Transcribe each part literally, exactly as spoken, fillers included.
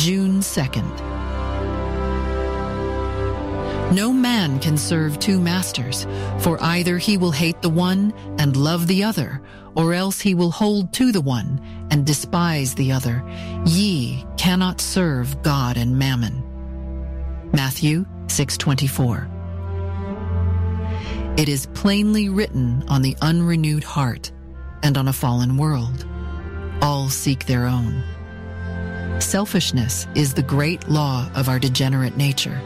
June second. No man can serve two masters, for either he will hate the one and love the other, or else he will hold to the one and despise the other. Ye cannot serve God and mammon. Matthew six twenty-four. It is plainly written on the unrenewed heart and on a fallen world. All seek their own. Selfishness is the great law of our degenerate nature.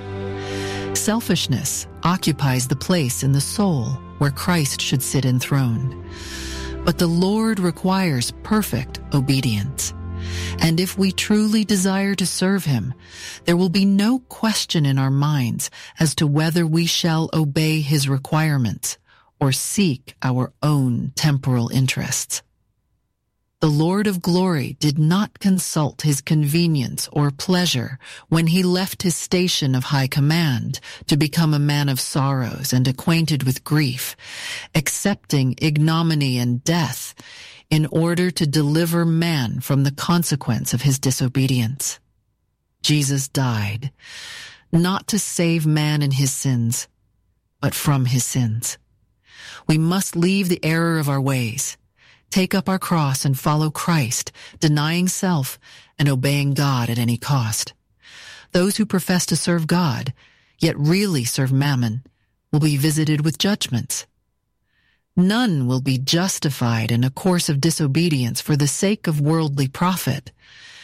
Selfishness occupies the place in the soul where Christ should sit enthroned. But the Lord requires perfect obedience. And if we truly desire to serve him, there will be no question in our minds as to whether we shall obey his requirements or seek our own temporal interests. The Lord of glory did not consult his convenience or pleasure when he left his station of high command to become a man of sorrows and acquainted with grief, accepting ignominy and death in order to deliver man from the consequence of his disobedience. Jesus died, not to save man in his sins, but from his sins. We must leave the error of our ways, take up our cross and follow Christ, denying self and obeying God at any cost. Those who profess to serve God, yet really serve mammon, will be visited with judgments. None will be justified in a course of disobedience for the sake of worldly profit.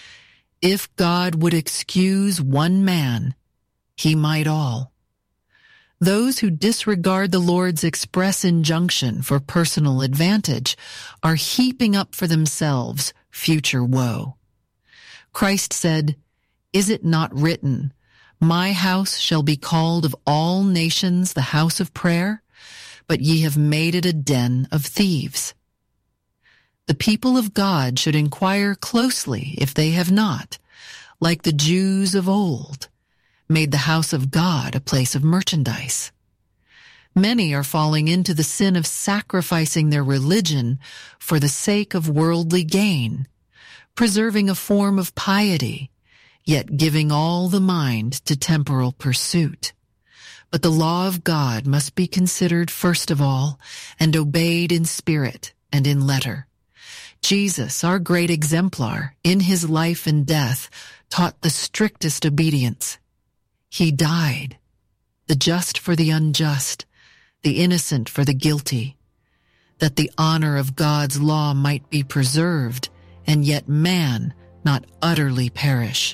If God would excuse one man, he might all. Those who disregard the Lord's express injunction for personal advantage are heaping up for themselves future woe. Christ said, "Is it not written, 'My house shall be called of all nations the house of prayer'? But ye have made it a den of thieves." The people of God should inquire closely if they have not, like the Jews of old, made the house of God a place of merchandise. Many are falling into the sin of sacrificing their religion for the sake of worldly gain, preserving a form of piety, yet giving all the mind to temporal pursuit. But the law of God must be considered first of all and obeyed in spirit and in letter. Jesus, our great exemplar, in his life and death, taught the strictest obedience. He died, the just for the unjust, the innocent for the guilty, that the honor of God's law might be preserved, and yet man not utterly perish.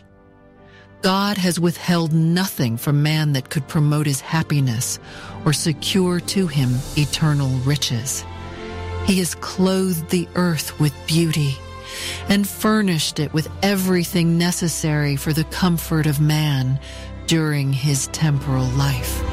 God has withheld nothing from man that could promote his happiness or secure to him eternal riches. He has clothed the earth with beauty and furnished it with everything necessary for the comfort of man during his temporal life.